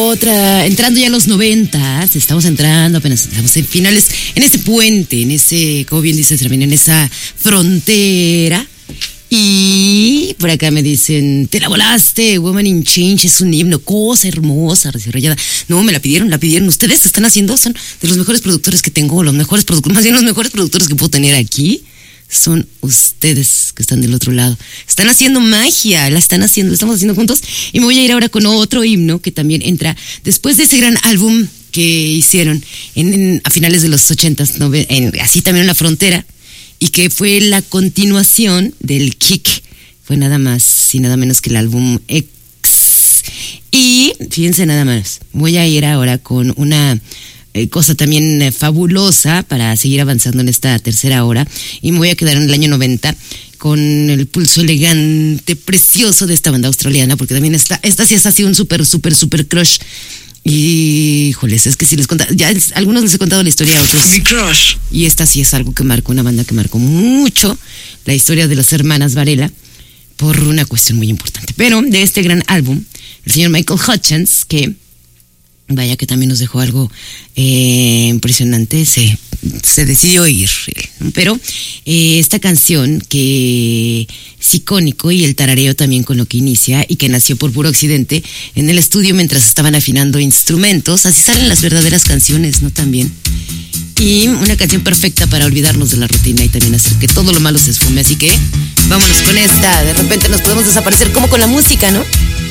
entrando ya a los 90, estamos entrando, apenas estamos en finales, en ese puente, en ese, como bien dices, también en esa frontera. Y por acá me dicen, te la volaste, Woman in Change, es un himno, cosa hermosa, recién rayada. No, me la pidieron, ustedes están haciendo, son de los mejores productores que tengo, los mejores productores que puedo tener aquí. Son ustedes que están del otro lado. Están haciendo magia, lo estamos haciendo juntos. Y me voy a ir ahora con otro himno que también entra después de ese gran álbum que hicieron a finales de los 80s, así también en la frontera, y que fue la continuación del Kick. Fue nada más y nada menos que el álbum X. Y fíjense nada más, voy a ir ahora con una cosa también fabulosa para seguir avanzando en esta tercera hora, y me voy a quedar en el año 90 con el pulso elegante, precioso de esta banda australiana, porque también esta sí es así un super crush. Y híjoles, es que si les contaba, ya algunos les he contado la historia a otros. Mi crush. Y esta sí es algo que marcó, una banda que marcó mucho la historia de las hermanas Varela por una cuestión muy importante. Pero de este gran álbum, el señor Michael Hutchence, que vaya que también nos dejó algo impresionante, se decidió ir. Pero esta canción que es icónico, y el tarareo también con lo que inicia, y que nació por puro accidente en el estudio mientras estaban afinando instrumentos. Así salen las verdaderas canciones, ¿no? También. Y una canción perfecta para olvidarnos de la rutina y también hacer que todo lo malo se esfume. Así que vámonos con esta. De repente nos podemos desaparecer como con la música, ¿no?